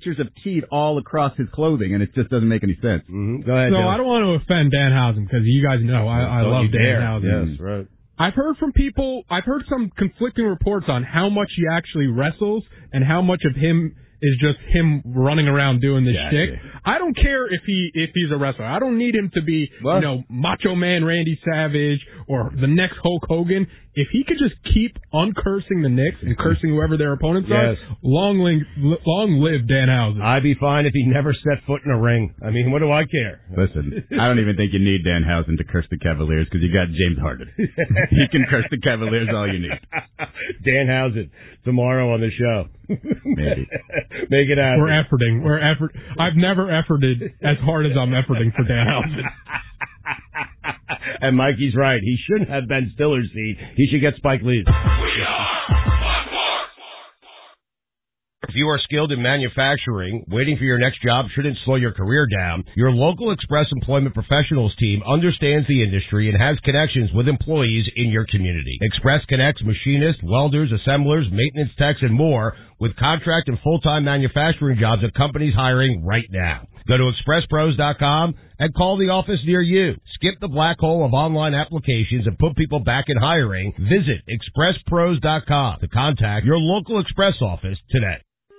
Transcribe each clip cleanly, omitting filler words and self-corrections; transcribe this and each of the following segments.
pictures of teeth all across his clothing, and it just doesn't make any sense. Mm-hmm. Go ahead, So Joe. I don't want to offend Danhausen because you guys know I love Danhausen. Yes, right. I've heard some conflicting reports on how much he actually wrestles and how much of him is just him running around doing this shtick. I don't care if he's a wrestler. I don't need him to be, Macho Man Randy Savage or the next Hulk Hogan. If he could just keep uncursing the Knicks and cursing whoever their opponents are, long live Danhausen. I'd be fine if he never set foot in a ring. I mean, what do I care? Listen, I don't even think you need Danhausen to curse the Cavaliers because you got James Harden. He can curse the Cavaliers all you need. Danhausen, tomorrow on the show. Maybe. Make it happen. I've never efforted as hard as I'm efforting for Danhausen. And Mikey's right. He shouldn't have Ben Stiller's seat. He should get Spike Lee's. If you are skilled in manufacturing, waiting for your next job shouldn't slow your career down. Your local Express Employment Professionals team understands the industry and has connections with employees in your community. Express connects machinists, welders, assemblers, maintenance techs, and more with contract and full-time manufacturing jobs at companies hiring right now. Go to expresspros.com and call the office near you. Skip the black hole of online applications and put people back in hiring. Visit expresspros.com to contact your local Express office today.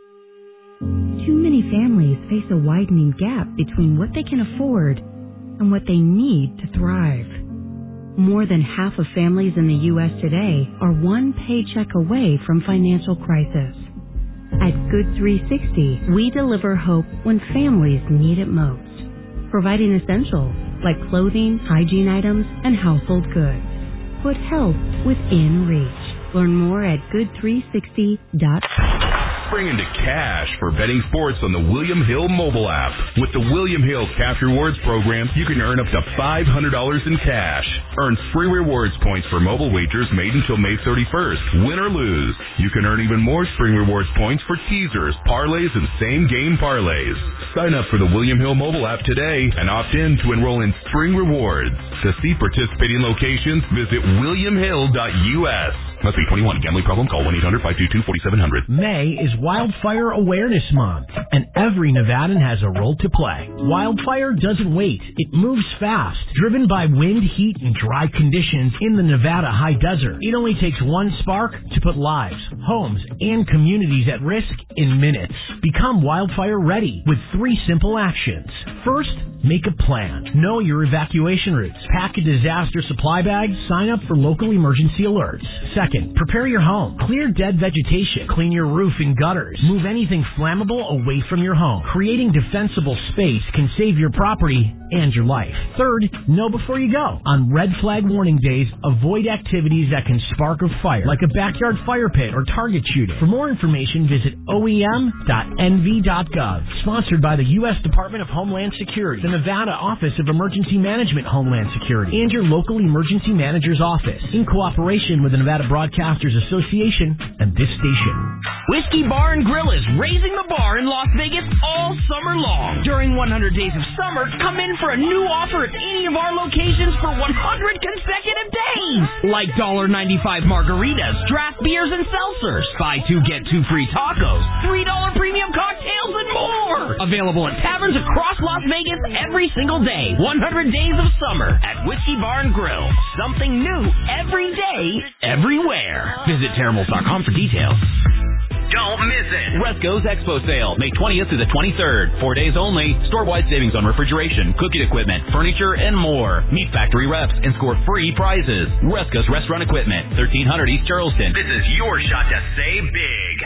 Too many families face a widening gap between what they can afford and what they need to thrive. More than half of families in the U.S. today are one paycheck away from financial crisis. At Good 360, we deliver hope when families need it most, providing essentials like clothing, hygiene items, and household goods. Put health within reach. Learn more at good360.com. Spring into cash for betting sports on the William Hill mobile app. With the William Hill Cash Rewards program, you can earn up to $500 in cash. Earn free rewards points for mobile wagers made until May 31st. Win or lose, you can earn even more spring rewards points for teasers, parlays, and same-game parlays. Sign up for the William Hill mobile app today and opt in to enroll in spring rewards. To see participating locations, visit williamhill.us. Must be 21. Gambling problem? Call 1-800-522-4700. May is Wildfire Awareness Month, and every Nevadan has a role to play. Wildfire doesn't wait. It moves fast. Driven by wind, heat, and dry conditions in the Nevada high desert, it only takes one spark to put lives, homes, and communities at risk in minutes. Become wildfire ready with 3 simple actions. First, make a plan. Know your evacuation routes. Pack a disaster supply bag. Sign up for local emergency alerts. Second, prepare your home. Clear dead vegetation. Clean your roof and gutters. Move anything flammable away from your home. Creating defensible space can save your property and your life. Third, know before you go. On red flag warning days, avoid activities that can spark a fire, like a backyard fire pit or target shooting. For more information, visit oem.nv.gov. Sponsored by the U.S. Department of Homeland Security, the Nevada Office of Emergency Management Homeland Security, and your local emergency manager's office, in cooperation with the Nevada Broadcasters Association and this station. Whiskey Bar and Grill is raising the bar in Las Vegas all summer long. During 100 Days of Summer, come in for a new offer at any of our locations for 100 consecutive days. Like $1.95 margaritas, draft beers, and seltzers. Buy 2, get 2 free tacos, $3 premium cocktails, and more. Available at taverns across Las Vegas every single day. 100 Days of Summer at Whiskey Bar and Grill. Something new every day, everywhere. Visit Terribles.com for details. Don't miss it. Resco's Expo Sale, May 20th to the 23rd. 4 days only. Store-wide savings on refrigeration, cooking equipment, furniture, and more. Meet factory reps and score free prizes. Resco's Restaurant Equipment, 1300 East Charleston. This is your shot to save big.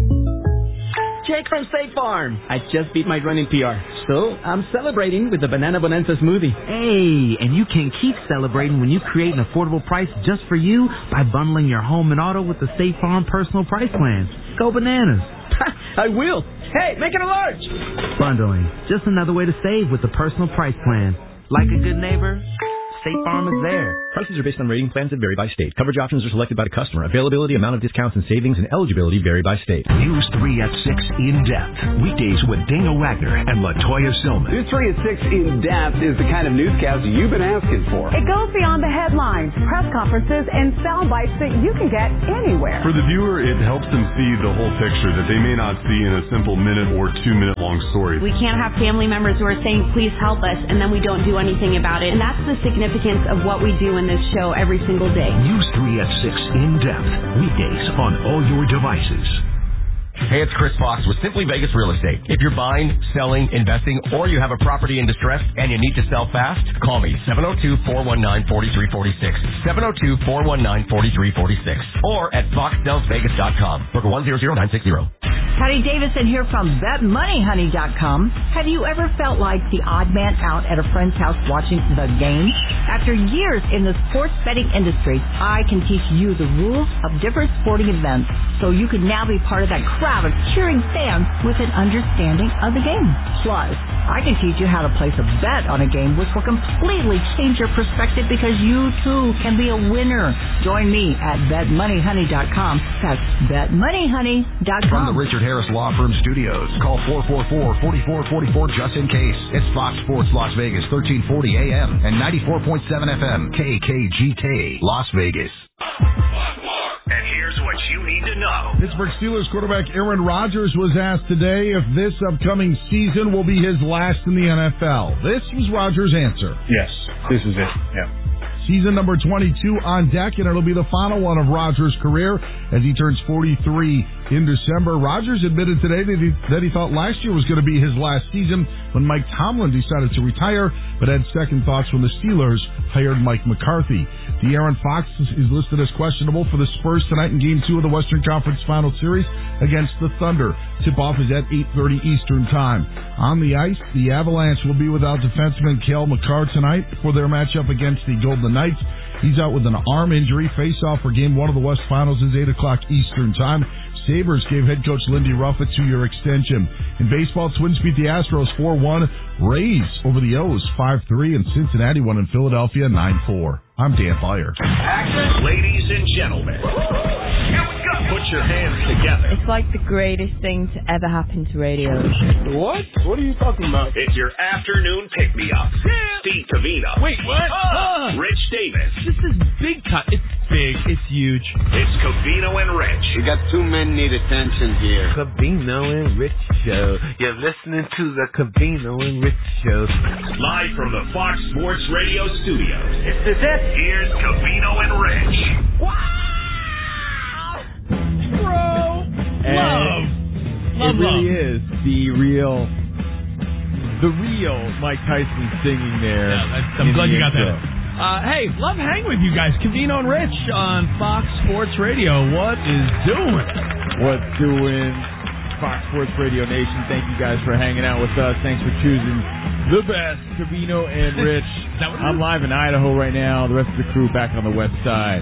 Jake from State Farm. I just beat my running PR, so I'm celebrating with the Banana Bonanza smoothie. Hey, and you can keep celebrating when you create an affordable price just for you by bundling your home and auto with the State Farm Personal Price Plans. Go bananas. I will. Hey, make it a large. Bundling. Just another way to save with the Personal Price Plan. Like a good neighbor, State Farm is there. Prices are based on rating plans that vary by state. Coverage options are selected by the customer. Availability, amount of discounts and savings, and eligibility vary by state. News 3 at 6 In Depth. Weekdays with Dana Wagner and LaToya Silman. News 3 at 6 In Depth is the kind of newscast you've been asking for. It goes beyond the headlines, press conferences, and sound bites that you can get anywhere. For the viewer, it helps them see the whole picture that they may not see in a simple minute or 2 minute long story. We can't have family members who are saying, please help us, and then we don't do anything about it. And that's the significance of what we do in this show every single day. News 3 at 6 In Depth. Weekdays on all your devices. Hey, it's Chris Fox with Simply Vegas Real Estate. If you're buying, selling, investing, or you have a property in distress and you need to sell fast, call me, 702-419-4346, 702-419-4346, or at foxdellsvegas.com. Book 100960. Patty Davison here from BetMoneyHoney.com. Have you ever felt like the odd man out at a friend's house watching the game? After years in the sports betting industry, I can teach you the rules of different sporting events so you can now be part of that crowd of cheering fans with an understanding of the game. Plus, I can teach you how to place a bet on a game which will completely change your perspective because you too can be a winner. Join me at BetMoneyHoney.com. That's BetMoneyHoney.com. From the Richard Harris Law Firm Studios, call 444-4444 just in case. It's Fox Sports Las Vegas, 1340 AM and 94.7 FM, KKGK, Las Vegas. And here's what you need to know. Pittsburgh Steelers quarterback Aaron Rodgers was asked today if this upcoming season will be his last in the NFL. This was Rodgers' answer. Yes, this is it. Yeah. Season number 22 on deck, and it'll be the final one of Rodgers' career as he turns 43 in December. Rodgers admitted today that he thought last year was going to be his last season when Mike Tomlin decided to retire, but had second thoughts when the Steelers hired Mike McCarthy. De'Aaron Fox is listed as questionable for the Spurs tonight in Game 2 of the Western Conference Final Series against the Thunder. Tip-off is at 8:30 Eastern Time. On the ice, the Avalanche will be without defenseman Cale Makar tonight for their matchup against the Golden Knights. He's out with an arm injury. Face-off for Game 1 of the West Finals is 8 o'clock Eastern Time. Sabres gave head coach Lindy Ruff a 2-year extension. In baseball, Twins beat the Astros 4-1. Rays over the O's 5-3, and Cincinnati won in Philadelphia 9-4. I'm Dan Beyer. Action, ladies and gentlemen. Here we go. Put your hands together. It's like the greatest thing to ever happen to radio. What? What are you talking about? It's your afternoon pick-me-up. Steve Covino. Wait, what? Rich Davis. This is big time. It's big. It's huge. It's Covino and Rich. We got two men need attention here. Covino and Rich Show. You're listening to the Covino and Rich Show. Live from the Fox Sports Radio studios. This is it. Here's Covino and Rich. Wow! Bro! Love. It really is the real Mike Tyson singing there. Yeah, I'm glad you got that. Hey, love hanging with you guys. Covino and Rich on Fox Sports Radio. What is doing? What's doing? Fox Sports Radio Nation, thank you guys for hanging out with us. Thanks for choosing the best, Covino and Rich. I'm live in Idaho right now. The rest of the crew back on the west side.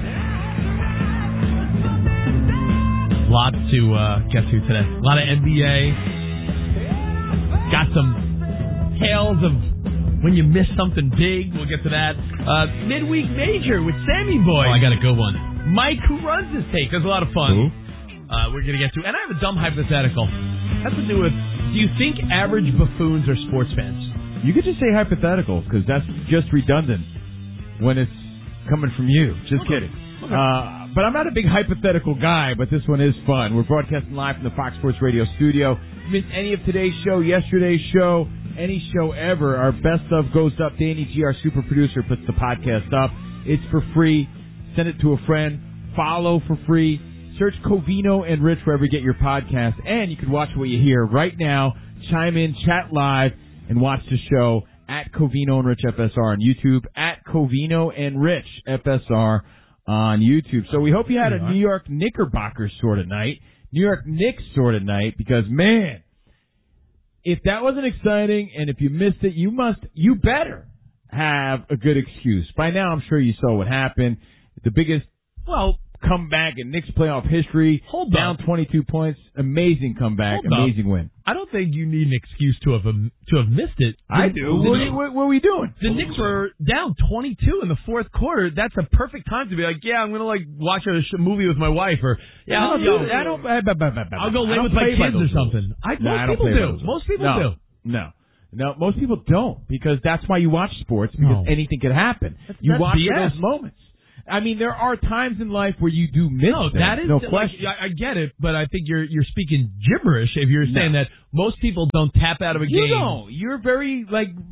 Lots to get to today. A lot of NBA. Got some tales of when you miss something big. We'll get to that. Midweek Major with Sammy Boy. Oh, I got a good one. Mike, who runs his take. It was a lot of fun. We're going to get to. And I have a dumb hypothetical. It has to do with, do you think average buffoons are sports fans? You could just say hypothetical, because that's just redundant when it's coming from you. Just kidding. Okay. But I'm not a big hypothetical guy, but this one is fun. We're broadcasting live from the Fox Sports Radio studio. If you missed any of today's show, yesterday's show, any show ever, our best of goes up. Danny G, our super producer, puts the podcast up. It's for free. Send it to a friend. Follow for free. Search Covino and Rich wherever you get your podcast. And you can watch what you hear right now. Chime in, chat live, and watch the show at Covino and Rich FSR on YouTube, at Covino and Rich FSR on YouTube. So we hope you had a New York Knickerbockers sort of night, New York Knicks sort of night, because, man, if that wasn't exciting and if you missed it, you better have a good excuse. By now, I'm sure you saw what happened. The biggest, comeback in Knicks playoff history. Down 22 points. Amazing comeback. Amazing win. I don't think you need an excuse to have missed it. I do. What were we doing? The Knicks were down 22 in the fourth quarter. That's a perfect time to be like, yeah, I'm going to watch a movie with my wife, or I'll go lay with my kids or something. Most people do. No, most people don't, because that's why you watch sports, because anything could happen. You watch for those moments. I mean, there are times in life where you do miss things, no question. I get it, but I think you're speaking gibberish if you're saying that most people don't tap out of a game. You don't. You're very,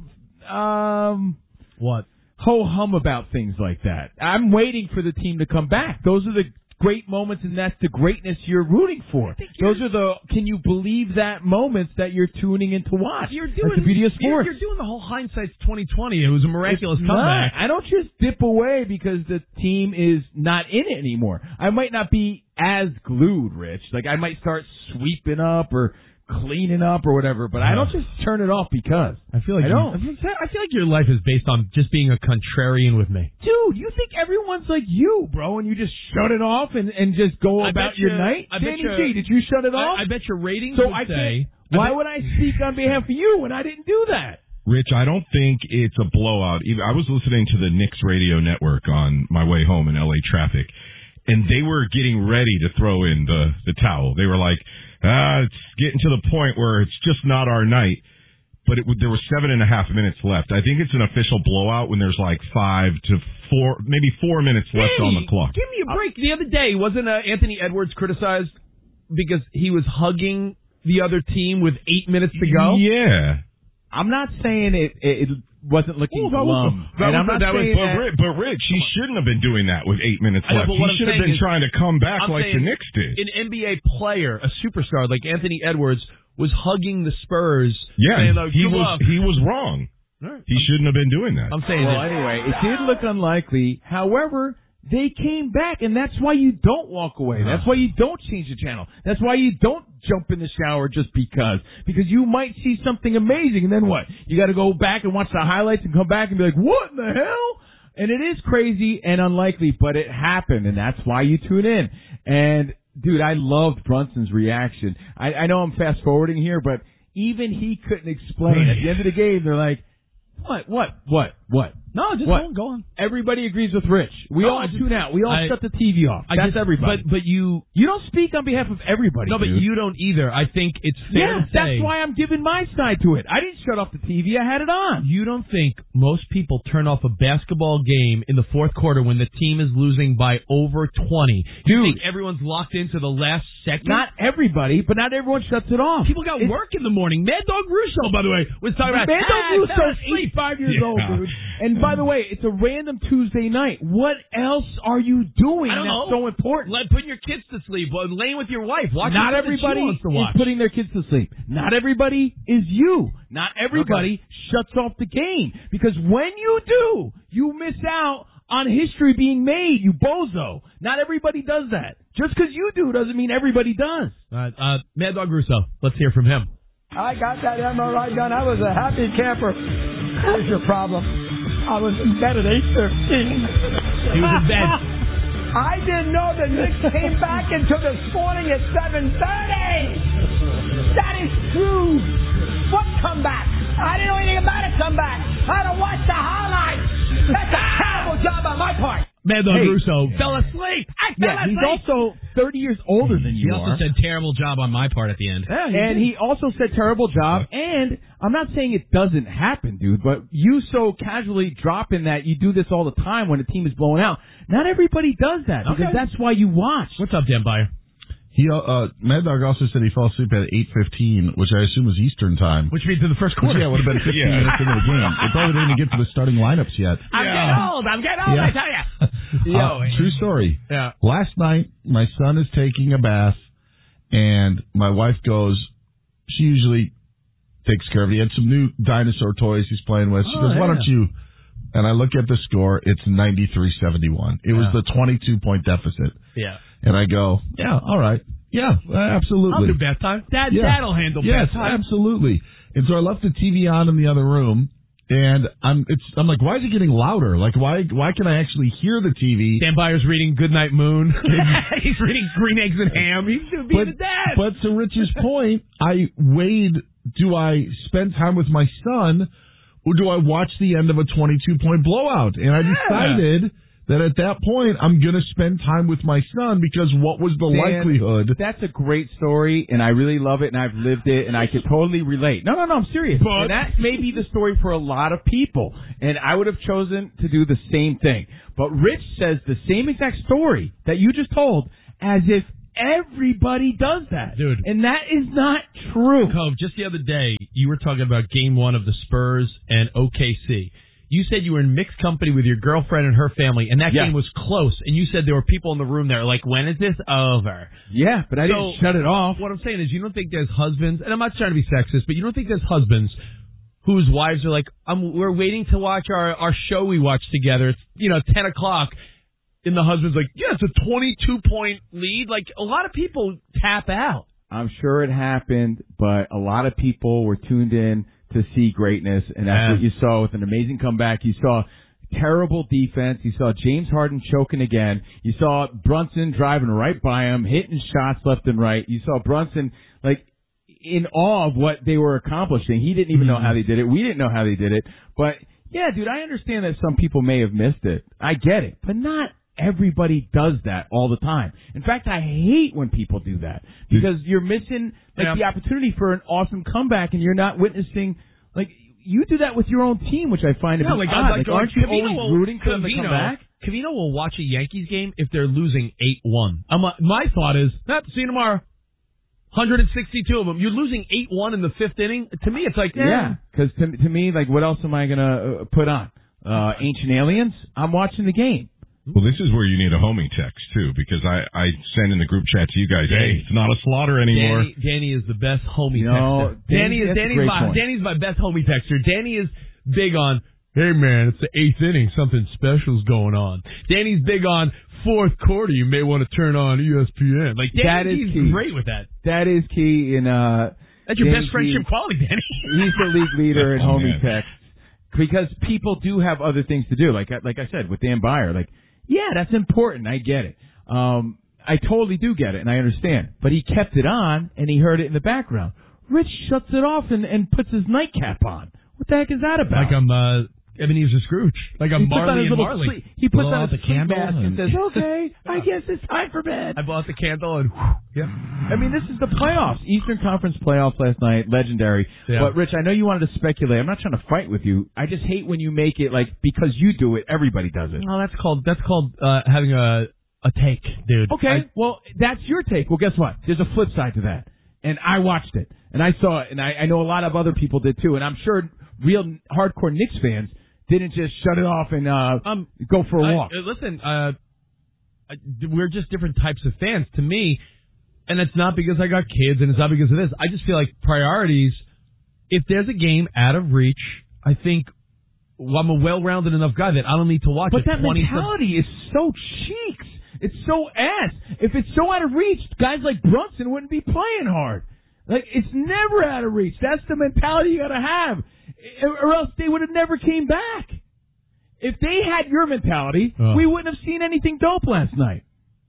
what? Ho-hum about things like that. I'm waiting for the team to come back. Those are the great moments, and that's the greatness you're rooting for. Those are the can you believe that moments that you're tuning in to watch. That's the beauty of sports. You're doing the whole hindsight's 2020. It was a miraculous comeback. I don't just dip away because the team is not in it anymore. I might not be as glued, Rich. I might start sweeping up or cleaning up or whatever, but I don't just turn it off because. I feel like your life is based on just being a contrarian with me. Dude, you think everyone's like you, bro, and you just shut it off and just go about your night? Danny G, did you shut it off? I bet your ratings would say... Why would I speak on behalf of you when I didn't do that? Rich, I don't think it's a blowout. I was listening to the Knicks radio network on my way home in LA traffic, and they were getting ready to throw in the towel. They were like, it's getting to the point where it's just not our night. But there was 7.5 minutes left. I think it's an official blowout when there's 5 to 4, maybe 4 minutes left on the clock. Give me a break. The other day, wasn't Anthony Edwards criticized because he was hugging the other team with 8 minutes to go? Yeah. I'm not saying it wasn't looking glum. But Rich, he shouldn't have been doing that with 8 minutes left. He should have been trying to come back like the Knicks did. An NBA player, a superstar like Anthony Edwards, was hugging the Spurs. Yeah, saying, he was wrong. Right. He shouldn't have been doing that. I'm saying anyway, it did look unlikely. However, they came back, and that's why you don't walk away. That's why you don't change the channel. That's why you don't jump in the shower just because. Because you might see something amazing, and then what? You got to go back and watch the highlights and come back and be like, what in the hell? And it is crazy and unlikely, but it happened, and that's why you tune in. And, dude, I loved Brunson's reaction. I know I'm fast-forwarding here, but even he couldn't explain. At the end of the game, they're like, what? No, just go on. Everybody agrees with Rich. We all tune out. We all shut the TV off. That's everybody. But you don't speak on behalf of everybody. No, but you don't either. I think it's fair to say. That's why I'm giving my side to it. I didn't shut off the TV. I had it on. You don't think most people turn off a basketball game in the fourth quarter when the team is losing by over 20? You think everyone's locked into the last second? Not everybody, but not everyone shuts it off. People got work in the morning. Mad Dog Russo, by the way, was talking about Mad Dog Russo is 85 years old, dude. And by the way, it's a random Tuesday night. What else are you doing that's so important? Putting your kids to sleep, laying with your wife. Not everybody is putting their kids to sleep. Not everybody is you. Not everybody shuts off the game. Because when you do, you miss out on history being made, you bozo. Not everybody does that. Just because you do doesn't mean everybody does. Mad Dog Russo, let's hear from him. I got that MRI done. I was a happy camper. Here's your problem. I was in bed at 8:15. He was in bed. I didn't know the Knicks came back until this morning at 7:30. That is true. What comeback? I didn't know anything about a comeback. I had to watch the highlights. That's a terrible job on my part. Mad Dog Russo fell asleep. He's also 30 years older than you are. He also said terrible job on my part at the end. Yeah, and he also said terrible job. And I'm not saying it doesn't happen, dude, but you so casually drop in that you do this all the time when a team is blowing out. Not everybody does that because that's why you watch. What's up, Dan Byer? Mad Dog also said he fell asleep at 8:15, which I assume was Eastern time. Which means in the first quarter. Yeah, it would have been 15 minutes into the game. They probably didn't even get to the starting lineups yet. I'm getting old, I tell you. True story. Yeah. Last night, my son is taking a bath, and my wife goes, she usually takes care of it. He had some new dinosaur toys he's playing with. She goes, why don't you... And I look at the score, it's 93-71. It was the 22-point deficit. Yeah. And I go, yeah, all right. Yeah, absolutely. I'll do bath time. Dad'll handle bath time. Yes, absolutely. And so I left the TV on in the other room, And I'm like, why is it getting louder? Like, why can I actually hear the TV? Dan Byers reading Goodnight Moon. He's reading Green Eggs and Ham. He's being a dad. But to Rich's point, I weighed, do I spend time with my son or do I watch the end of a 22-point blowout? And I decided that at that point, I'm going to spend time with my son because what was the likelihood? That's a great story, and I really love it, and I've lived it, and I can totally relate. No, I'm serious. And that may be the story for a lot of people, and I would have chosen to do the same thing. But Rich says the same exact story that you just told as if everybody does that. Dude. And that is not true. Cove, just the other day, you were talking about Game 1 of the Spurs and OKC. You said you were in mixed company with your girlfriend and her family, and that game was close, and you said there were people in the room there like, when is this over? Yeah, but I didn't shut it off. What I'm saying is you don't think there's husbands, and I'm not trying to be sexist, but you don't think there's husbands whose wives are like, we're waiting to watch our show we watch together. It's, 10 o'clock, and the husband's like, yeah, it's a 22-point lead. Like, a lot of people tap out. I'm sure it happened, but a lot of people were tuned in to see greatness, and that's what you saw with an amazing comeback. You saw terrible defense. You saw James Harden choking again. You saw Brunson driving right by him, hitting shots left and right. You saw Brunson, like, in awe of what they were accomplishing. He didn't even know how they did it. We didn't know how they did it. But, yeah, dude, I understand that some people may have missed it. I get it. But not everybody does that all the time. In fact, I hate when people do that because you're missing the opportunity for an awesome comeback, and you're not witnessing. Like, you do that with your own team, which I find to be odd. Like, aren't you always rooting for them to come back? Covino will watch a Yankees game if they're losing 8-1. My thought is, see you tomorrow. 162 of them. You're losing 8-1 in the fifth inning. To me, it's like, because to me, like, what else am I gonna put on? Ancient Aliens? I'm watching the game. Well, this is where you need a homing text, too, because I send in the group chat to you guys, hey, it's not a slaughter anymore. Danny is the best homie texter. Danny's my best homie texter. Danny is big on, hey, man, it's the eighth inning. Something special's going on. Danny's big on fourth quarter. You may want to turn on ESPN. Like, Danny's great with that. That is key in that's your best friendship quality, Danny. He's the league leader in homie text. Because people do have other things to do. Like I said, with Dan Byer, like, yeah, that's important. I get it. I totally do get it, and I understand. But he kept it on, and he heard it in the background. Rich shuts it off and puts his nightcap on. What the heck is that about? Like I'm Ebenezer Scrooge. Like I'm Marley and Marley. He puts on the candle and says, okay, I guess it's time for bed. I bought the candle and I mean, this is the playoffs. Eastern Conference playoffs last night, legendary. Yeah. But, Rich, I know you wanted to speculate. I'm not trying to fight with you. I just hate when you make it like, because you do it, everybody does it. No, that's called having a take, dude. Okay, well, that's your take. Well, guess what? There's a flip side to that. And I watched it. And I saw it. And I know a lot of other people did, too. And I'm sure real hardcore Knicks fans didn't just shut it off and go for a walk. Listen, we're just different types of fans. To me, and it's not because I got kids and it's not because of this. I just feel like priorities, if there's a game out of reach, I think I'm a well-rounded enough guy that I don't need to watch it. But that mentality is so cheeks. It's so ass. If it's so out of reach, guys like Brunson wouldn't be playing hard. Like, it's never out of reach. That's the mentality you got to have. Or else they would have never came back. If they had your mentality, we wouldn't have seen anything dope last night.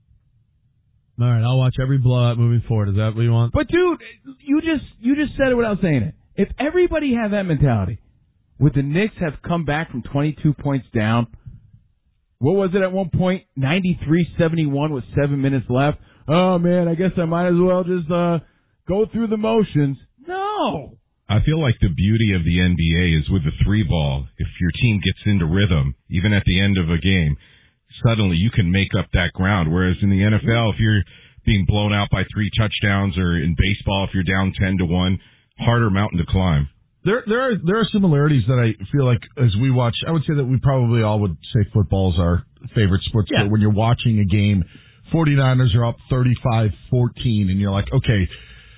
All right, I'll watch every blowout moving forward. Is that what you want? But, dude, you just said it without saying it. If everybody had that mentality, would the Knicks have come back from 22 points down? What was it at one point? 93-71 with 7 minutes left. Oh, man, I guess I might as well just go through the motions. No. I feel like the beauty of the NBA is with the three ball. If your team gets into rhythm, even at the end of a game, suddenly you can make up that ground. Whereas in the NFL, if you're being blown out by 3 touchdowns, or in baseball, if you're down 10-1, harder mountain to climb. There are similarities that I feel like as we watch. I would say that we probably all would say football is our favorite sport. Yeah. When you're watching a game, 49ers are up 35-14, and you're like, okay,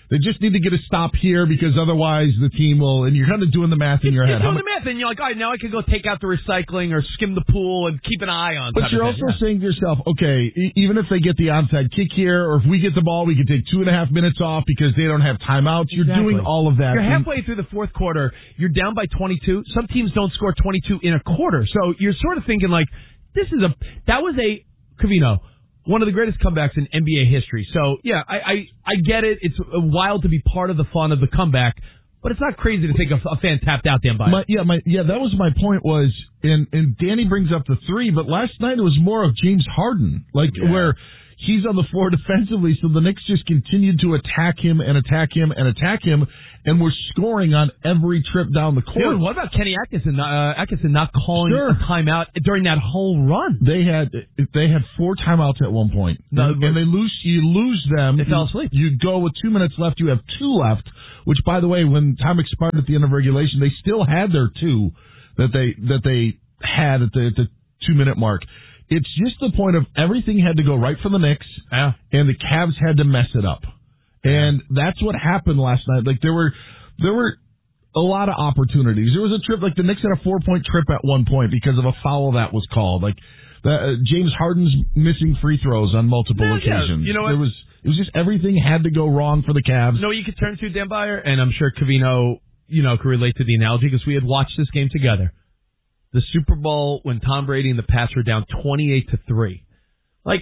They just need to get a stop here because otherwise the team will, and you're kind of doing the math in your head. You're doing the math, and you're like, all right, now I can go take out the recycling or skim the pool and keep an eye on. But you're also saying to yourself, okay, even if they get the onside kick here, or if we get the ball, we can take 2.5 minutes off because they don't have timeouts. You're doing all of that. You're halfway through the fourth quarter. You're down by 22. Some teams don't score 22 in a quarter. So you're sort of thinking like, that was Covino, one of the greatest comebacks in NBA history. So, yeah, I get it. It's wild to be part of the fun of the comeback, but it's not crazy to think a fan tapped out Dan Byer. That was my point was, and Danny brings up the three, but last night it was more of James Harden, where he's on the floor defensively, so the Knicks just continued to attack him, and we're scoring on every trip down the court. Dude, what about Kenny Atkinson? Atkinson not calling a timeout during that whole run. They had 4 timeouts at one point, and you lose them. They fell asleep. You go with 2 minutes left. You have 2 left. Which, by the way, when time expired at the end of regulation, they still had their 2 that they had at the 2-minute mark. It's just the point of everything had to go right for the Knicks, and the Cavs had to mess it up. And that's what happened last night. Like, there were a lot of opportunities. There was a trip, like the Knicks had a 4-point trip at one point because of a foul that was called. Like, James Harden's missing free throws on multiple occasions. You know what? It was just everything had to go wrong for the Cavs. You know what you could turn to, Dan Byer? And I'm sure Covino, could relate to the analogy because we had watched this game together. The Super Bowl when Tom Brady and the Pats were down 28-3. Like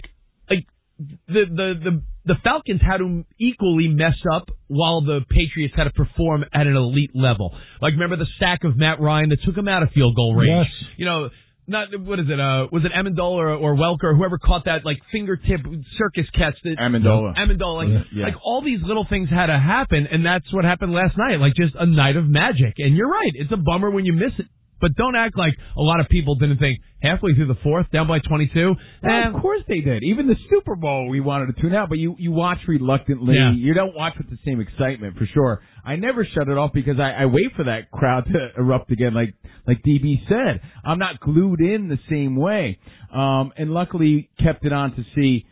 the Falcons had to equally mess up while the Patriots had to perform at an elite level. Like, remember the sack of Matt Ryan that took him out of field goal range? Yes. Was it Amendola or Welker or whoever caught that fingertip circus catch? Amendola. Like all these little things had to happen, and that's what happened last night. Like just a night of magic. And you're right, it's a bummer when you miss it. But don't act like a lot of people didn't think halfway through the fourth, down by 22. Well, of course they did. Even the Super Bowl, we wanted to tune out, but you watch reluctantly. Yeah. You don't watch with the same excitement, for sure. I never shut it off because I wait for that crowd to erupt again, like DB said. I'm not glued in the same way. And luckily kept it on to see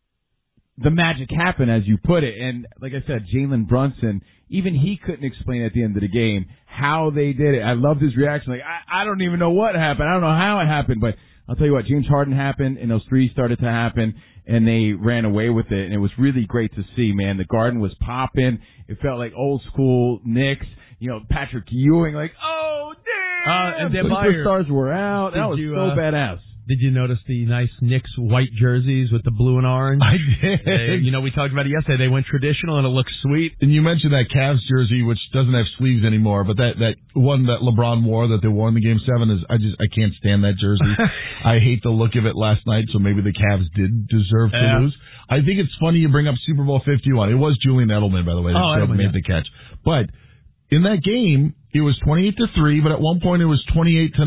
the magic happen, as you put it. And like I said, Jalen Brunson, even he couldn't explain at the end of the game how they did it. I loved his reaction. Like, I don't even know what happened. I don't know how it happened, but I'll tell you what, James Harden happened, and those threes started to happen, and they ran away with it, and it was really great to see, man. The Garden was popping. It felt like old school Knicks. Patrick Ewing, like, oh, damn! And then superstars were out. That was so badass. Did you notice the nice Knicks white jerseys with the blue and orange? I did. We talked about it yesterday. They went traditional, and it looks sweet. And you mentioned that Cavs jersey, which doesn't have sleeves anymore, but that one that LeBron wore that they wore in the Game 7 is I can't stand that jersey. I hate the look of it last night, so maybe the Cavs did deserve to lose. I think it's funny you bring up Super Bowl 51. It was Julian Edelman, by the way, that made the catch. But in that game, it was 28-3, but at one point it was 28-9.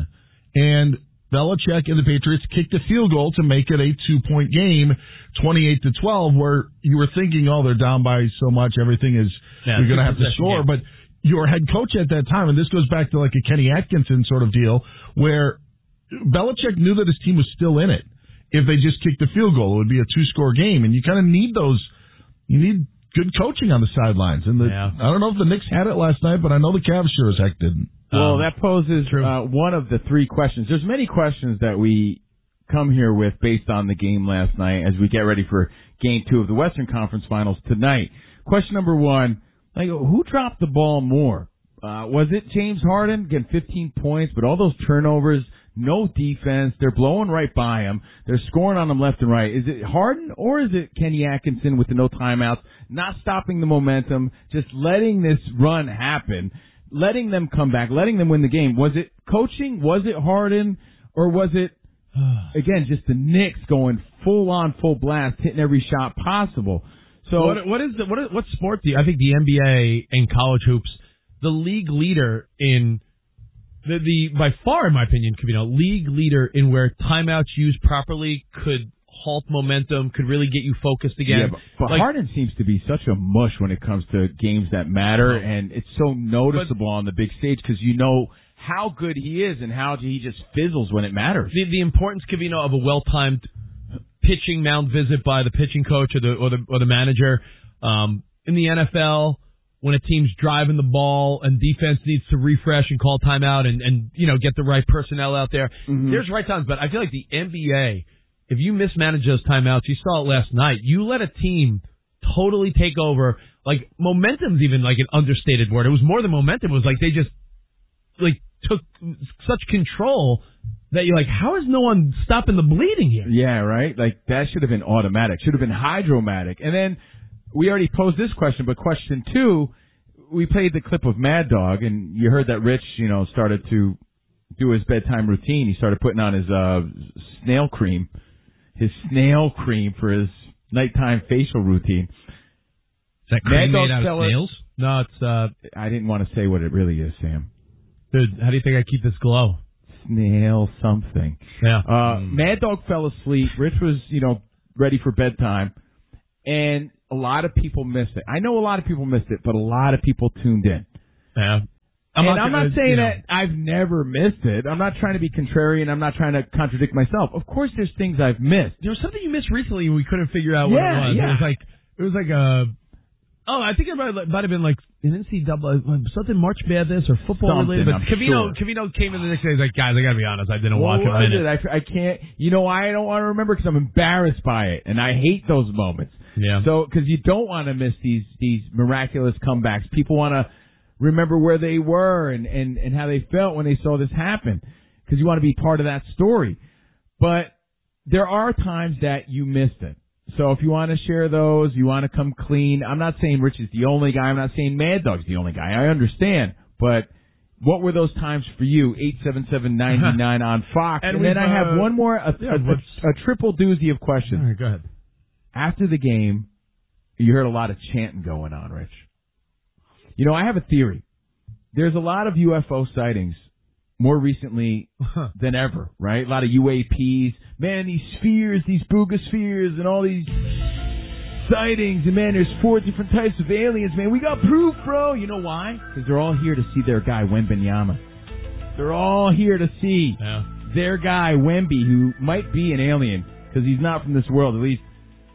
And Belichick and the Patriots kicked a field goal to make it a 2-point game, 28-12, where you were thinking, they're down by so much, everything is, you're going to have to score. But your head coach at that time, and this goes back to like a Kenny Atkinson sort of deal, where Belichick knew that his team was still in it. If they just kicked the field goal, it would be a 2-score game. And you kind of need you need good coaching on the sidelines. And I don't know if the Knicks had it last night, but I know the Cavs sure as heck didn't. Well, that poses one of the 3 questions. There's many questions that we come here with based on the game last night as we get ready for Game 2 of the Western Conference Finals tonight. Question number 1, who dropped the ball more? Was it James Harden? Again, 15 points, but all those turnovers, no defense. They're blowing right by him. They're scoring on him left and right. Is it Harden or is it Kenny Atkinson with the no timeouts, not stopping the momentum, just letting this run happen? Letting them come back, letting them win the game. Was it coaching? Was it Harden? Or was it, again, just the Knicks going full blast, hitting every shot possible? So what sport do you, I think the NBA and college hoops, the league leader in the by far, in my opinion, league leader in where timeouts used properly could halt momentum, could really get you focused again. Yeah, but Harden seems to be such a mush when it comes to games that matter, and it's so noticeable on the big stage because you know how good he is and how he just fizzles when it matters. The importance, Covino, of a well-timed pitching mound visit by the pitching coach or the manager. in the NFL when a team's driving the ball and defense needs to refresh and call timeout and get the right personnel out there. Mm-hmm. There's right times, but I feel like the NBA, if you mismanage those timeouts, you saw it last night. You let a team totally take over. Like, momentum's even like an understated word. It was more than momentum. It was like they just took such control that you're like, how is no one stopping the bleeding here? Yeah, right? Like, that should have been automatic. Should have been hydromatic. And then we already posed this question, but question 2, we played the clip of Mad Dog, and you heard that Rich, started to do his bedtime routine. He started putting on his snail cream for his nighttime facial routine. Is that cream made out of snails? No, it's... I didn't want to say what it really is, Sam. Dude, how do you think I keep this glow? Snail something. Yeah. Mad Dog fell asleep. Rich was, ready for bedtime. And a lot of people missed it. I know a lot of people missed it, but a lot of people tuned in. Yeah. I'm not saying that I've never missed it. I'm not trying to be contrarian. I'm not trying to contradict myself. Of course there's things I've missed. There was something you missed recently and we couldn't figure out what it was. Yeah. It was like a... Oh, I think it might have been like an NCAA, something March Madness or football related. But Covino came in the next day. He's like, guys, I got to be honest, I didn't watch a minute. I can't. I don't want to remember because I'm embarrassed by it, and I hate those moments. Yeah. So because you don't want to miss these miraculous comebacks. People want to remember where they were and how they felt when they saw this happen because you want to be part of that story. But there are times that you missed it. So if you want to share those, you want to come clean. I'm not saying Rich is the only guy. I'm not saying Mad Dog's the only guy. I understand. But what were those times for you? 877-99 on Fox. And then I have one more, a triple doozy of questions. All right, go ahead. After the game, you heard a lot of chanting going on, Rich. I have a theory. There's a lot of UFO sightings more recently than ever, right? A lot of UAPs. Man, these spheres, these booga spheres, and all these sightings. And man, there's 4 different types of aliens, man. We got proof, bro. You know why? Because they're all here to see their guy, Wembanyama. They're all here to see their guy, Wemby, who might be an alien because he's not from this world. At least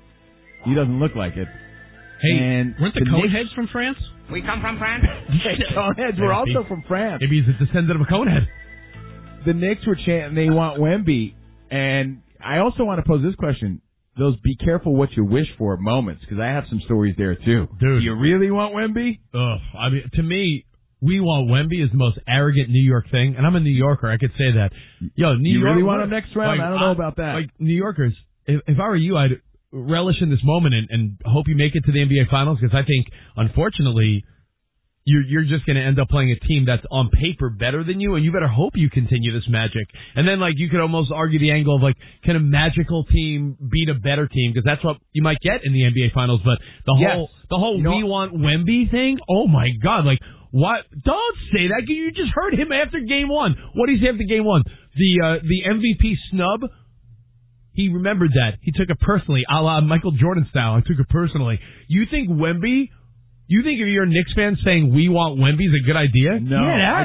he doesn't look like it. Hey, and weren't the Coneheads from France? We come from France. Coneheads were also from France. Maybe he's a descendant of a Conehead. The Knicks were chanting they want Wemby. And I also want to pose this question. Those be careful what you wish for moments, because I have some stories there, too. Dude. Do you really want Wemby? I mean, to me, we want Wemby is the most arrogant New York thing. And I'm a New Yorker. I could say that. Yo, New York. You really want him next round? I don't know about that. Like, New Yorkers, if I were you, I'd relish in this moment and hope you make it to the NBA Finals, because I think, unfortunately, you're just going to end up playing a team that's on paper better than you, and you better hope you continue this magic. And then, you could almost argue the angle of, can a magical team beat a better team? Because that's what you might get in the NBA Finals. But the whole we want Wemby thing, oh, my God. What? Don't say that. You just heard him after Game 1. What did he say after Game 1? The MVP snub? He remembered that. He took it personally, a la Michael Jordan style. I took it personally. You think Wemby... You think if you're a Knicks fan saying we want Wemby is a good idea? No,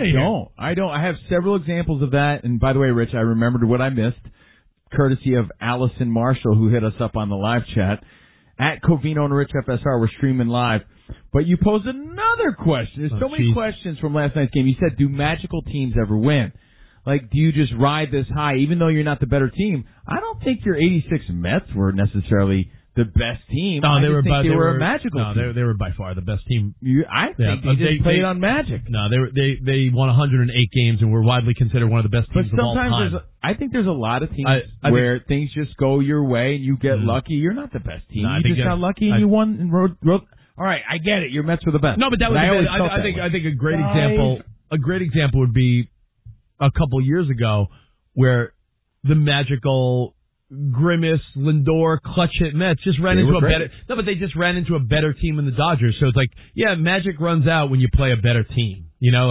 I don't. I have several examples of that. And by the way, Rich, I remembered what I missed, courtesy of Allison Marshall, who hit us up on the live chat. At Covino and Rich FSR, we're streaming live. But you posed another question. There's so many questions from last night's game. You said, do magical teams ever win? Do you just ride this high, even though you're not the better team? I don't think your 86 Mets were necessarily the best team. No, they were a magical team. No, they were by far the best team. I think they just played on magic. No, they won 108 games and were widely considered one of the best teams of all time. I think there's a lot of teams where things just go your way and you get lucky. You're not the best team. You just got lucky and you won and rode. All right, I get it. Your Mets were the best. No, but that was. I think a great example. A great example would be a couple years ago where the magical Grimace, Lindor, clutch hit Mets just ran into a better. No, but they just ran into a better team than the Dodgers. So it's magic runs out when you play a better team.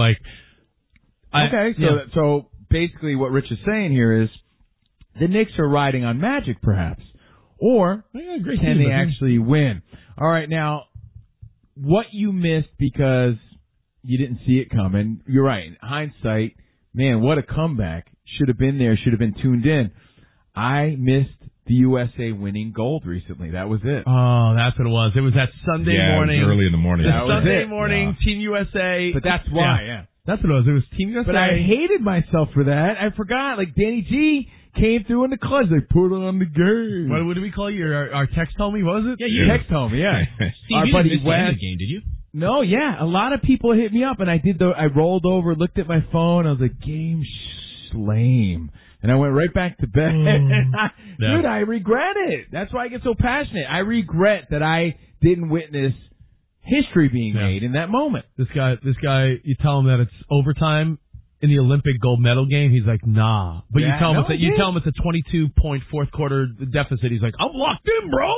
So basically, what Rich is saying here is the Knicks are riding on magic, perhaps, or can they actually win? All right, now what you missed because you didn't see it coming. You're right. In hindsight, man, what a comeback! Should have been there. Should have been tuned in. I missed the USA winning gold recently. That was it. Oh, that's what it was. It was that Sunday morning. It was early in the morning. Sunday morning, Team USA. But that's why, yeah. That's what it was. It was Team USA. But I hated myself for that. I forgot. Like, Danny G came through in the clutch. They put on the game. What did we call you? Our text homie, what was it? Yeah, you text homie, yeah. Steve, Our you buddy didn't miss the end of Wes. the game, did you? No, yeah. A lot of people hit me up, and I rolled over, looked at my phone. I was like, game lame. And I went right back to bed. Dude, I regret it. That's why I get so passionate. I regret that I didn't witness history being made in that moment. This guy, you tell him that it's overtime in the Olympic gold medal game. He's like, nah. But you tell him it's a 22-point fourth quarter deficit. He's like, I'm locked in, bro.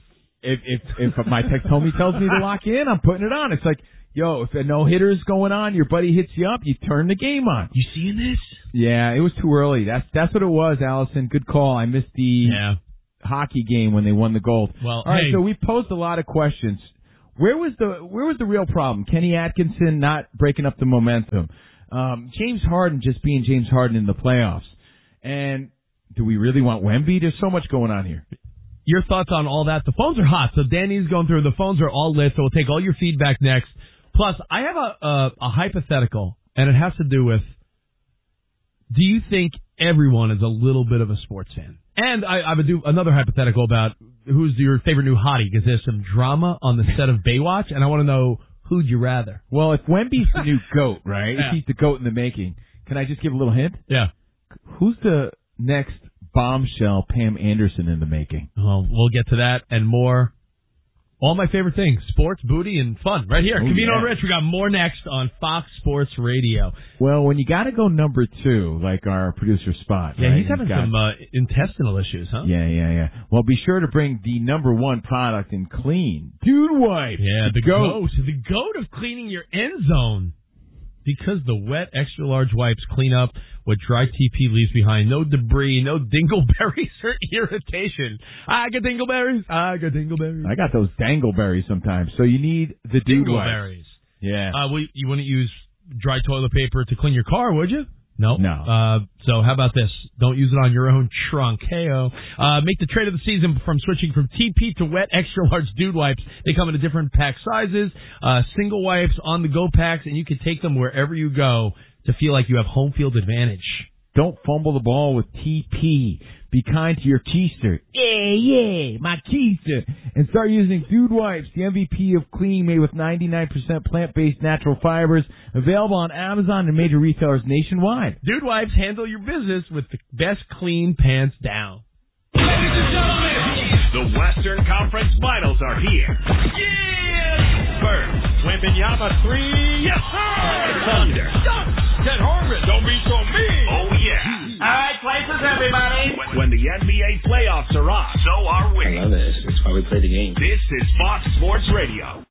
If my text homie tells me to lock in, I'm putting it on. It's like, yo, if a no-hitter's going on, your buddy hits you up, you turn the game on. You seeing this? Yeah, it was too early. That's what it was, Allison. Good call. I missed the hockey game when they won the gold. Well, all right, so we posed a lot of questions. Where was the real problem? Kenny Atkinson not breaking up the momentum. James Harden just being James Harden in the playoffs. And do we really want Wemby? There's so much going on here. Your thoughts on all that? The phones are hot, so Danny's going through. The phones are all lit, so we'll take all your feedback next. Plus, I have a hypothetical, and it has to do with, do you think everyone is a little bit of a sports fan? And I would do another hypothetical about who's your favorite new hottie, because there's some drama on the set of Baywatch, and I want to know, who'd you rather? Well, if Wemby's the new GOAT, right? Yeah. If he's the GOAT in the making, can I just give a little hint? Yeah. Who's the next bombshell Pam Anderson in the making? Well, we'll get to that and more. All my favorite things, sports, booty, and fun, right here. Covino and Rich, we got more next on Fox Sports Radio. Well, when you got to go number 2, like our producer Spot. Yeah, right? he's having some intestinal issues, huh? Yeah. Well, be sure to bring the number 1 product in clean, Dude Wipes. Yeah, the GOAT of cleaning your end zone. Because the wet, extra-large wipes clean up what dry TP leaves behind. No debris, no dingleberries or irritation. I got dingleberries. I got those dangleberries sometimes. So you need the Dude Wipes. Dingleberries. Yeah. You wouldn't use dry toilet paper to clean your car, would you? No. So how about this? Don't use it on your own trunk. Heyo. Make the trade of the season from switching from TP to wet extra large Dude Wipes. They come in different pack sizes, single wipes, on the go packs, and you can take them wherever you go to feel like you have home field advantage. Don't fumble the ball with TP. Be kind to your keister. Yeah, my keister. And start using Dude Wipes, the MVP of cleaning, made with 99% plant-based natural fibers. Available on Amazon and major retailers nationwide. Dude Wipes handle your business with the best clean pants down. Ladies and gentlemen, the Western Conference Finals are here. Yeah! Birds, Wembanyama 3, yes sir! Thunder, Ted Horvath, don't be so mean. Oh yeah. All right, places, everybody. When the NBA playoffs are on, so are we. I love it. It's why we play the game. This is Fox Sports Radio.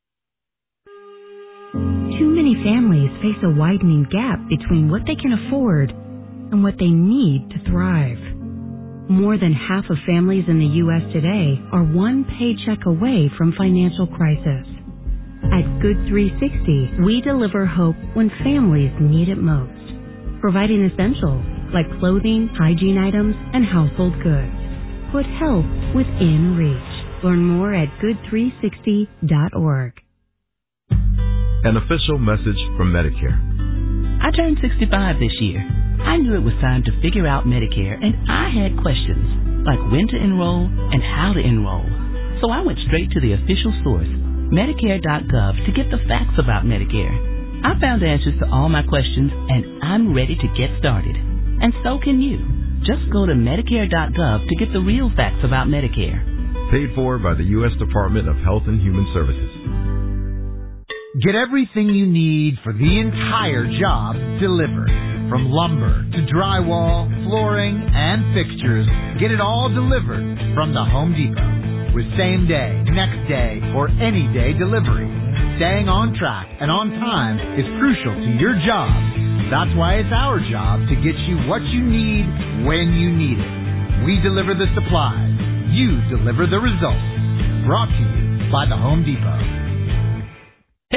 Too many families face a widening gap between what they can afford and what they need to thrive. More than half of families in the U.S. today are one paycheck away from financial crisis. At Good 360, we deliver hope when families need it most, providing essentials like clothing, hygiene items, and household goods. Put help within reach. Learn more at good360.org. An official message from Medicare. I turned 65 this year. I knew it was time to figure out Medicare, and I had questions, like when to enroll and how to enroll. So I went straight to the official source, Medicare.gov, to get the facts about Medicare. I found answers to all my questions, and I'm ready to get started. And so can you. Just go to Medicare.gov to get the real facts about Medicare. Paid for by the U.S. Department of Health and Human Services. Get everything you need for the entire job delivered. From lumber to drywall, flooring, and fixtures, get it all delivered from the Home Depot. With same day, next day, or any day delivery. Staying on track and on time is crucial to your job. That's why it's our job to get you what you need when you need it. We deliver the supplies. You deliver the results. Brought to you by the Home Depot. Hey,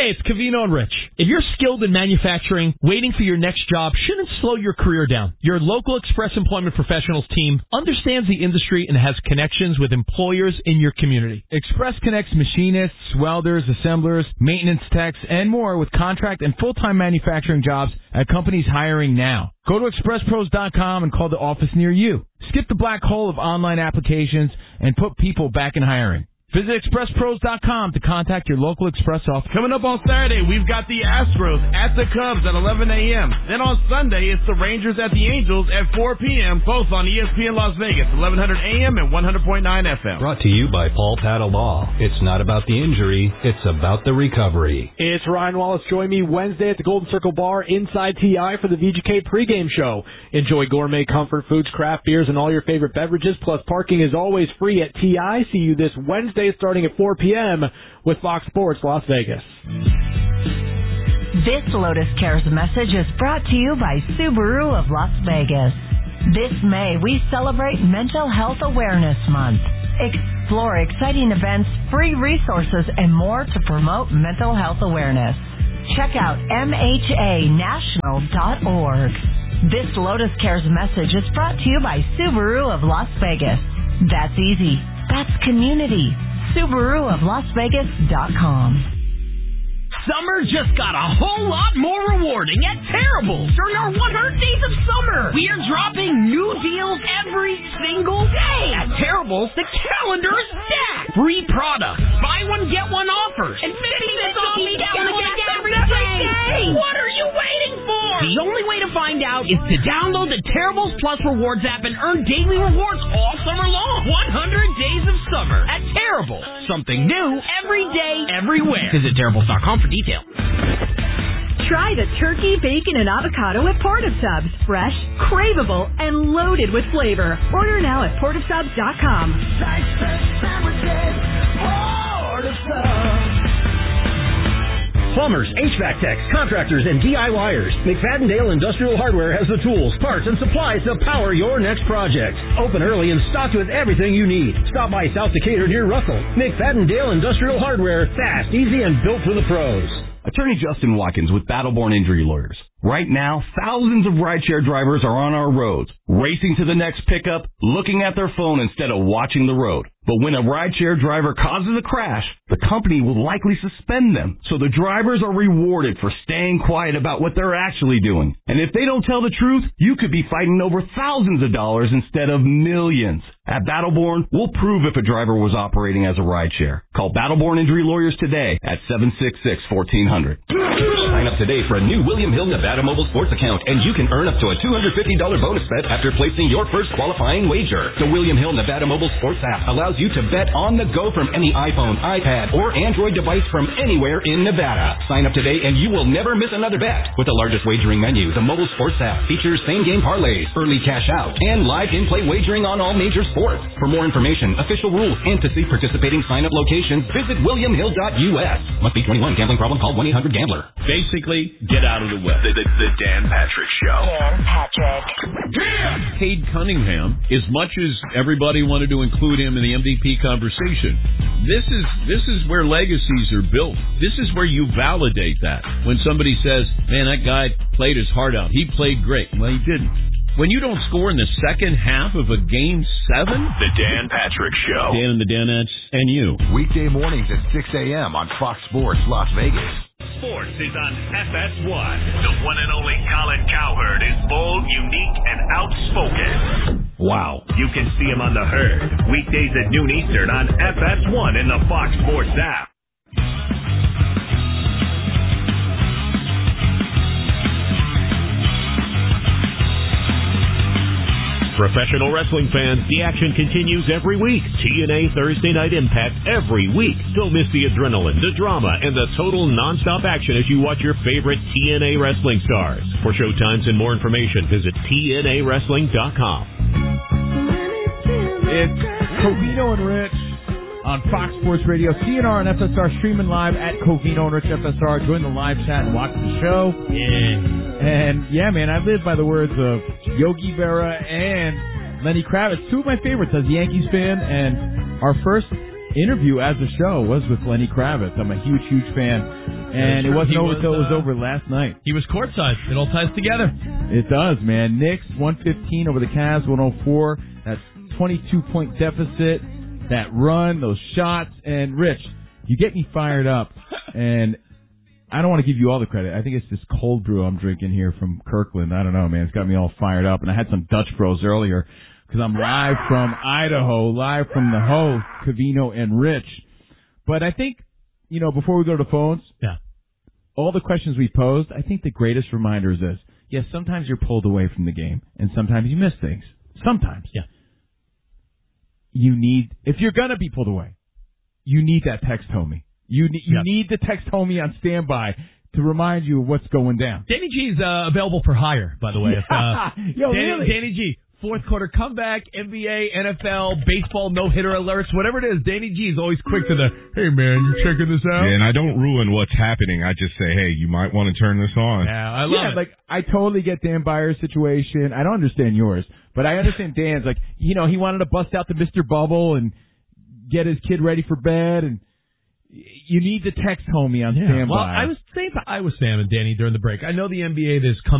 Hey, it's Covino and Rich. If you're skilled in manufacturing, waiting for your next job shouldn't slow your career down. Your local Express Employment Professionals team understands the industry and has connections with employers in your community. Express connects machinists, welders, assemblers, maintenance techs, and more with contract and full-time manufacturing jobs at companies hiring now. Go to expresspros.com and call the office near you. Skip the black hole of online applications and put people back in hiring. Visit expresspros.com to contact your local Express office. Coming up on Saturday, we've got the Astros at the Cubs at 11 a.m. Then on Sunday, it's the Rangers at the Angels at 4 p.m., both on ESPN Las Vegas, 1100 a.m. and 100.9 FM. Brought to you by Paul Patta Law. It's not about the injury, it's about the recovery. It's Ryan Wallace. Join me Wednesday at the Golden Circle Bar inside TI for the VGK pregame show. Enjoy gourmet comfort foods, craft beers, and all your favorite beverages, plus parking is always free at TI. See you this Wednesday starting at 4 p.m. with Fox Sports Las Vegas. This Lotus Cares message is brought to you by Subaru of Las Vegas. This May, we celebrate Mental Health Awareness Month. Explore exciting events, free resources, and more to promote mental health awareness. Check out MHAnational.org. This Lotus Cares message is brought to you by Subaru of Las Vegas. That's easy. That's community. SubaruofLasVegas.com. Summer just got a whole lot more rewarding at Terrible during our 100 Days of Summer. We are dropping new deals every single day. At Terrible, the calendar is stacked. Free products, buy one, get one offers, and 50 cents off each gallon of gas every day. What are you waiting for? The only way to find out is to download the Terribles Plus Rewards app and earn daily rewards all summer long. 100 Days of Summer at Terrible. Something new every day, everywhere. Visit Terribles.com for details. Try the turkey, bacon, and avocado at Portasubs. Fresh, craveable, and loaded with flavor. Order now at Portasubs.com. Plumbers, HVAC techs, contractors, and DIYers. McFadden-Dale Industrial Hardware has the tools, parts, and supplies to power your next project. Open early and stocked with everything you need. Stop by South Decatur near Russell. McFadden-Dale Industrial Hardware. Fast, easy, and built for the pros. Attorney Justin Watkins with Battleborn Injury Lawyers. Right now, thousands of rideshare drivers are on our roads, racing to the next pickup, looking at their phone instead of watching the road. But when a rideshare driver causes a crash, the company will likely suspend them. So the drivers are rewarded for staying quiet about what they're actually doing. And if they don't tell the truth, you could be fighting over thousands of dollars instead of millions. At Battleborn, we'll prove if a driver was operating as a rideshare. Call Battleborn Injury Lawyers today at 766-1400. Sign up today for a new William Hill Nevada Mobile Sports account, and you can earn up to a $250 bonus bet after placing your first qualifying wager. The William Hill Nevada Mobile Sports app allows you to bet on the go from any iPhone, iPad, or Android device from anywhere in Nevada. Sign up today and you will never miss another bet. With the largest wagering menu, the mobile sports app features same-game parlays, early cash out, and live in-play wagering on all major sports. For more information, official rules, and to see participating sign-up locations, visit williamhill.us. Must be 21. Gambling problem? Call 1-800-GAMBLER. Basically, get out of the way. The Dan Patrick Show. Dan Patrick. Yeah! Cade Cunningham, as much as everybody wanted to include him in the MVP conversation, this is where legacies are built. This is where you validate that. When somebody says, man, that guy played his heart out. He played great. Well, he didn't. When you don't score in the second half of a Game 7? The Dan Patrick Show. Dan and the Danettes and you. Weekday mornings at 6 a.m. on Fox Sports Las Vegas. Sports is on FS1. The one and only Colin Cowherd is bold, unique, and outspoken. Wow. You can see him on The Herd. Weekdays at noon Eastern on FS1 in the Fox Sports app. Professional wrestling fans, the action continues every week. TNA Thursday Night Impact every week. Don't miss the adrenaline, the drama, and the total nonstop action as you watch your favorite TNA wrestling stars. For showtimes and more information, visit TNAWrestling.com. It's Covino and Rich on Fox Sports Radio, CNR and FSR, streaming live at Covino and Rich FSR. Join the live chat and watch the show. Yeah. And, yeah, man, I live by the words of Yogi Berra and Lenny Kravitz, two of my favorites as a Yankees fan. And our first interview as a show was with Lenny Kravitz. I'm a huge, huge fan. And it wasn't over until it was over last night. He was courtside. It all ties together. It does, man. Knicks 115 over the Cavs 104. That's 22-point deficit. That run, those shots, and Rich, you get me fired up. And I don't want to give you all the credit. I think it's this cold brew I'm drinking here from Kirkland. I don't know, man. It's got me all fired up. And I had some Dutch Bros earlier because I'm live from Idaho, live from the host, Cavino and Rich. But I think, before we go to the phones, all the questions we posed, I think the greatest reminder is this. Yes, sometimes you're pulled away from the game, and sometimes you miss things. Sometimes. Yeah. If you're going to be pulled away, you need that text homie. You need the text homie on standby to remind you of what's going down. Danny G's available for hire, by the way. Really? Danny G, fourth quarter comeback, NBA, NFL, baseball, no-hitter alerts, whatever it is, Danny G is always quick to the, hey, man, you checking this out? Yeah, and I don't ruin what's happening. I just say, hey, you might want to turn this on. Yeah, I love it. Like, I totally get Dan Byers' situation. I don't understand yours, but I understand Dan's. Like, he wanted to bust out the Mr. Bubble and get his kid ready for bed, and you need the text homie on standby. Well, I was saying to Iowa Sam and Danny during the break, I know the NBA, there's